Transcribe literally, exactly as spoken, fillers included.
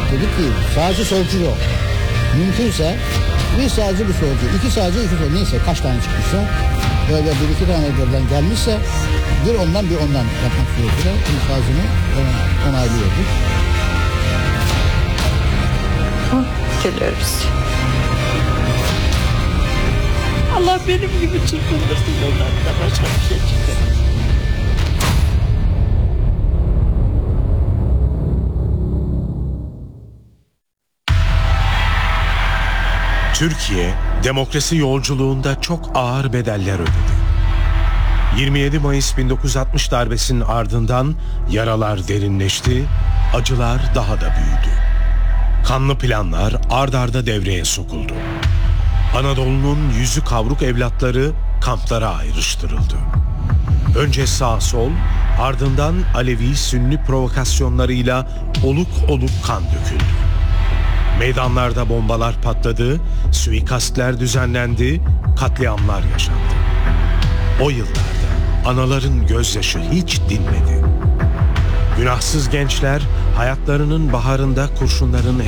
Dedik ki sağcı solcu yok. Mümkünse bir sağcı bir solcu, iki sağcı iki solcu, neyse kaç tane çıkmışsa, böyle bir iki tane birden gelmişse bir ondan bir ondan yapmak suretiyle infazını onaylıyorduk. Gülüyoruz. Allah benim gibi çırpındırsın, ondan da başka bir şey çıkıyor. Türkiye, demokrasi yolculuğunda çok ağır bedeller ödedi. yirmi yedi Mayıs bin dokuz yüz altmış darbesinin ardından yaralar derinleşti, acılar daha da büyüdü. Kanlı planlar ard arda devreye sokuldu. Anadolu'nun yüzü kavruk evlatları kamplara ayrıştırıldı. Önce sağ sol, ardından Alevi-Sünni provokasyonlarıyla oluk oluk kan döküldü. Meydanlarda bombalar patladı, suikastler düzenlendi, katliamlar yaşandı. O yıllarda anaların gözyaşı hiç dinmedi. Günahsız gençler hayatlarının baharında kurşunların